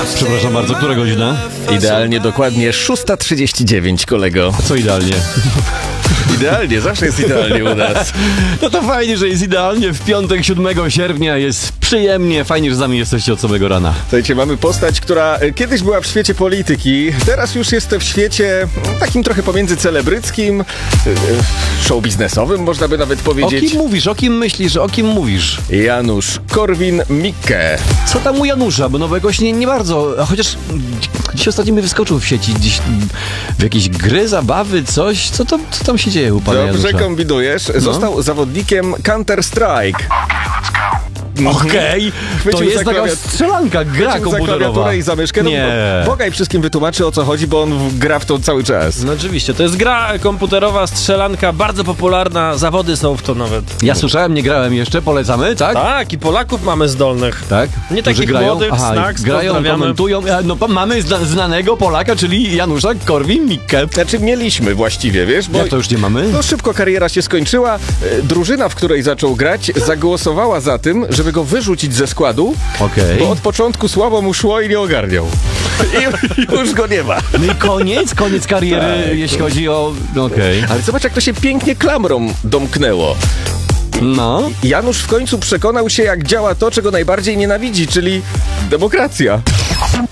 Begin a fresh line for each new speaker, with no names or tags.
Przepraszam bardzo, która godzina?
Idealnie, dokładnie 6:39, kolego.
Co idealnie?
Idealnie, zawsze jest idealnie u nas.
No to fajnie, że jest idealnie. W piątek 7 sierpnia jest przyjemnie. Fajnie, że z nami jesteście od samego rana.
Słuchajcie, mamy postać, która kiedyś była w świecie polityki, teraz już jest w świecie takim trochę pomiędzy celebryckim, show biznesowym, można by nawet powiedzieć.
O kim mówisz? O kim myślisz? O kim mówisz?
Janusz Korwin-Mikke.
Co tam u Janusza? Bo nowego nie bardzo. A chociaż dziś ostatnio mi wyskoczył w sieci. Dziś w jakieś gry, zabawy, coś. Co tam się dzieje u pana
Dobrze
Janusza?
kombinujesz. Został zawodnikiem Counter-Strike.
Okej, to jest taka strzelanka, gra
za
komputerowa.
klawiaturę i za myszkę. No,
Nie.
Bogaj wszystkim wytłumaczy, o co chodzi, bo on gra w to cały czas.
No oczywiście, to jest gra komputerowa, strzelanka, bardzo popularna, zawody są w to nawet.
Ja słyszałem, nie grałem jeszcze, polecamy, tak?
Tak, i Polaków mamy zdolnych.
Tak?
Nie
Którzy
takich młodych, Snacks,
grają,
pozdrawiamy.
komentują. No, mamy znanego Polaka, czyli Janusza Korwin-Mikke.
Znaczy mieliśmy właściwie, wiesz? Bo
Jak to już nie mamy?
no szybko kariera się skończyła. Drużyna, w której zaczął grać, zagłosowała za tym, żeby go wyrzucić ze składu,
Okej.
bo od początku słabo mu szło i nie ogarniał. I już go nie ma.
No i koniec kariery, jeśli chodzi o... Okej.
Ale zobacz, jak to się pięknie klamrą domknęło.
No.
Janusz w końcu przekonał się, jak działa to, czego najbardziej nienawidzi, czyli demokracja.